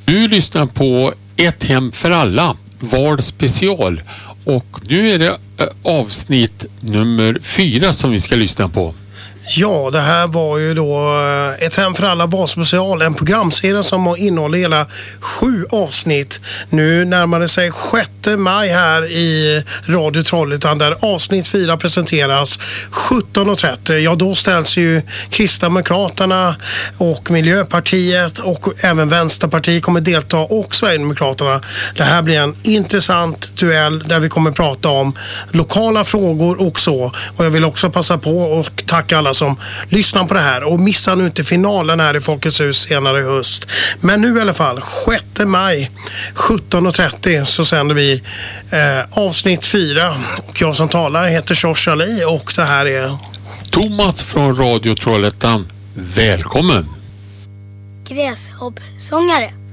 Du lyssnar på Ett hem för alla, Val special. Och nu är det avsnitt nummer 4 som vi ska lyssna på. Ja, det här var ju då Ett hem för alla valspecial, en programserie som innehåller hela 7 avsnitt. Nu närmar det sig 6 maj här i Radio Trollhättan där avsnitt 4 presenteras 17.30. Ja, då ställs ju Kristdemokraterna och Miljöpartiet och även Vänsterpartiet kommer delta och Sverigedemokraterna. Det här blir en intressant duell där vi kommer prata om lokala frågor och så. Och jag vill också passa på och tacka alla som lyssnar på det här och missa nu inte finalen här i Folkets hus senare i höst. Men nu i alla fall 6 maj 17.30 så sänder vi avsnitt 4 och jag som talar heter Josh Ali och det här är Thomas från Radio Trollhättan. Välkommen! Gräshoppsångare.